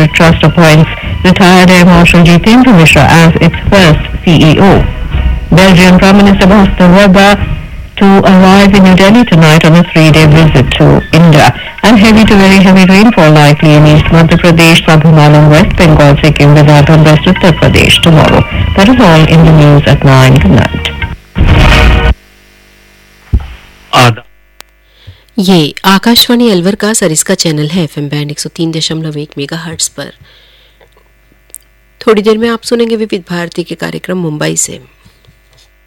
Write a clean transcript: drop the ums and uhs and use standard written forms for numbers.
Trust appoints retired Air Marshal Jitendra Mishra as its first CEO. Belgian Prime Minister Bhaskar Rabba to arrive in New Delhi tonight on a 3-day visit to India. And heavy to very heavy rainfall likely in East Madhya Pradesh, South Himalayan, West Bengal, Sikkim, Vidarbha and West Uttar Pradesh tomorrow. That is all in the news at 9 tonight. ये आकाशवाणी अलवर का Sariska channel है FM band 103.1 megahertz पर। थोड़ी देर में आप सुनेंगे विविध भारती के कार्यक्रम मुंबई से।